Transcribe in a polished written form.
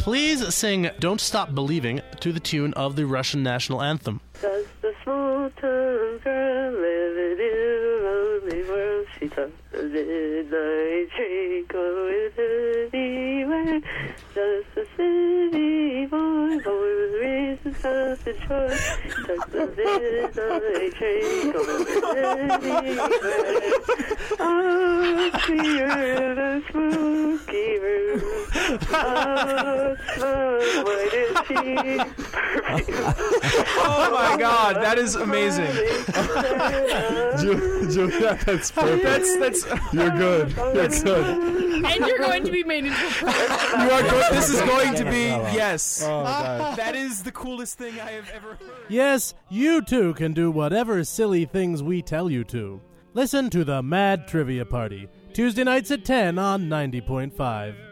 please sing Don't Stop Believing to the tune of the Russian national anthem. Does the small town girl live in a lonely world? She talks the midnight train going anywhere. Does the city boy born with reasons of the shore? She talks the midnight train going anywhere. Oh, clear the smoky room. Oh, smoke, why did she? Oh my God, that is amazing. Julia, that's perfect. That's You're good. That's good. And you're going to be made into a person. you are good. This is going to be yes. Oh, God. That is the coolest thing I have ever heard. Yes, you too can do whatever silly things we tell you to. Listen to the Mad Trivia Party, Tuesday nights at 10 on 90.5.